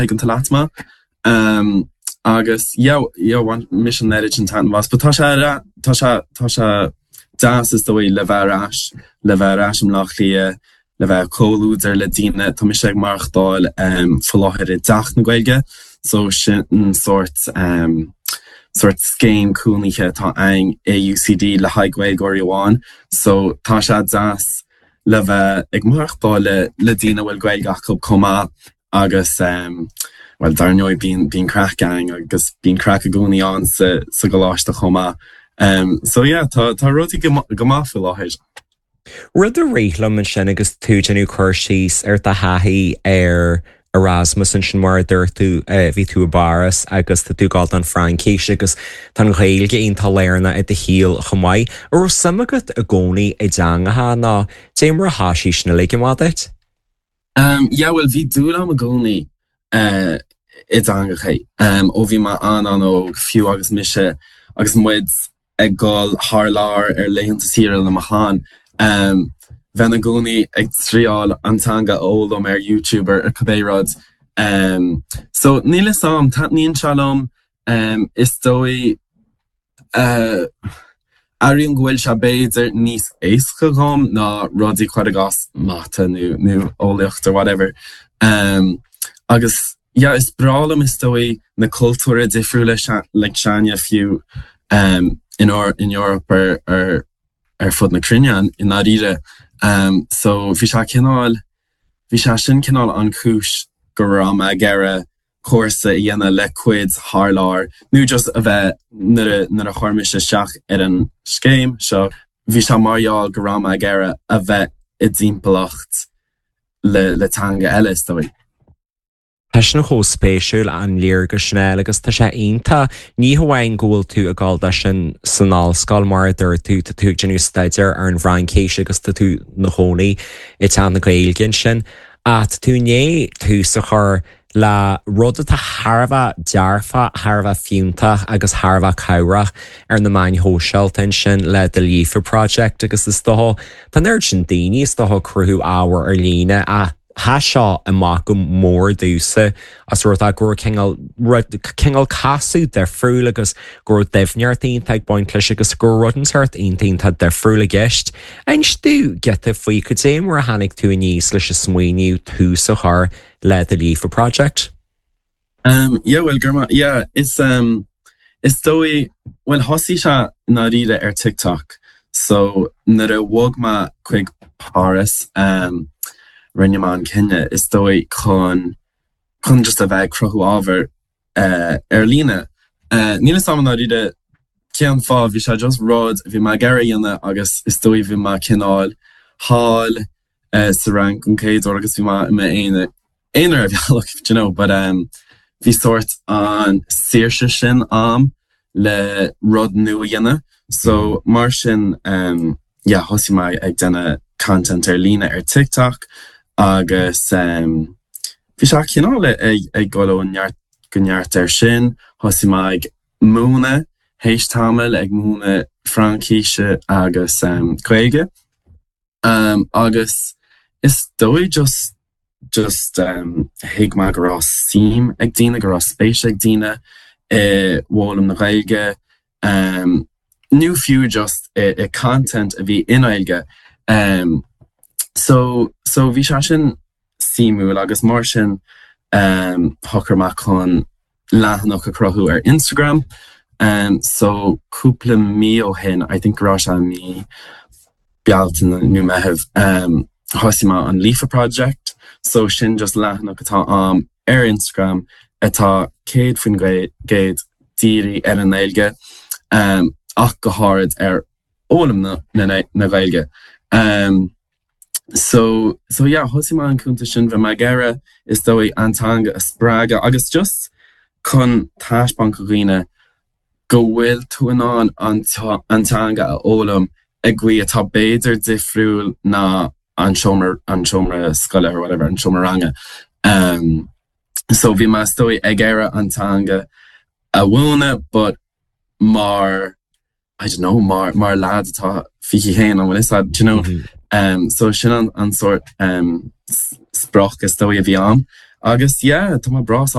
an talatma. Agus want mission edit an tan was, but tasha das is the way leverash am lachlia leve colúder le dine to mis marchdal verlocher dach na gweige so sort skein coolnige ta ein AUCD le haigwe goriwan so tasha das leve ag marchdal le dine wel gweigach op koma agus well darnoi being crack gang agus being crack agoni on sa galash de choma so yeah ta roti gamafil lahej Rud a réithlam an sin agus tú genú chuirsís da hathí Erasmus an sin mar dúirtú bhí tú a baras agus tú gáil an Francéis agus tan réilge on tá léirna i de híal chomáid ar samagad a gcónaí i deangatha ná dé mar háisís na le máid? Yeah, well bhí dúil am a gcónaí i deangatha ó bhí má an ó fiú agus mise agus muid ag gáil thar léhananta síral na mahan Ven a goni ag trial antanga ólam YouTuber a cabérod. So níle sam tatnín shalom is dói arion gwil se beidir níos éischa gom ná rodí chuadagas mata nu ólicht or whatever. Agus ja is bralam is dói na cultúra difriúle like Shania fiú in Europe fud na Crinnean in Narire. So vi sin cinál an cúis go ram a gera cuasa dhéana le cuid thar nu just a bheith nar a chuirmise seach an scéim so vi se marall go ram a gera a bheith I dímpelacht le tanga eile stoi. Teis na chó spéisiúil an lír go snéil agus tá sé aonanta ní hamhain ggóil tú a gáil sin sanál sáil mar dúir tú genú staidir ar an Francéis agus tú na hónaí I tean na gailginn sin a tú né tú sa chur le rud a Harbh dearfa Harbh fiúnta agus Harbh cabhrach ar na main hóseiltain sin le de Lífa Project agus is dóth tá nerd sin daoine is dóth cruthú ábhar ar líne a Tá seo amach go mór dúsa as ruir a gur chéall casú de friúil agus gur defnearttaín ag baint leis agus gur rudanseart aontainnta de friúla gist. Eins tú get a faoi go dé mar a hanig tú a níos leis a smaoiniú tú sa chur le the Lífa Project? Yeah, well, Germa, yeah, it's dói, well, hosí se na ríide ar TikTok. So, nar a bhog ma chuig Paris, Rinneman kinne is dói chun just a bheith crochu ábhar ar líne. Níle sam na ríide cean fá bhí se just rud bhí má gera dhéanana agus is dói bhí má cinál hall sa rank an céad agus bhí má éine a bhealach, you know, but bhí sort an saoirse sin am le rud nua dhéanana. So mar sin yeah, hosí má ag denna content ar líne ar TikTok agus bhí se cinál ag golo gonneart ar sin hosí má ag múna héis tamil ag múna Francéise agus Gaeilge agus is dói just hiig má go rás sim ag dína go rás spéis ag dína bhlam na Gaeilge nu fiú just content a bhí in Gaeilge so bhí se sin simú agus mar sin thuchar má chun leathanach a crothú ar Instagram so cúpla mí ó hin I think rá se mí bealtain nu meheh hosí má an Lífa Project so sin just leathanach atá am ar Instagram atá céad faoin géad díri ar an Gaeilge ach go hard ar ólam na Gaeilge So yeah, hosí má an cúnta sin bheith má gera is dói antanga a sprága agus just chun táispan go ghine go bhfuil tú an antanga a ólam ag gcuí atá béidir difriúil ná an siomra scoile or whatever, an siomranga. So bhí má dói ag gera antanga a bhúna, but mar I don't know, mar lad atá fichi héin an bhfuil is that, you know, so sin an sort sprach is dói a bhí am agus yeah, tá má bras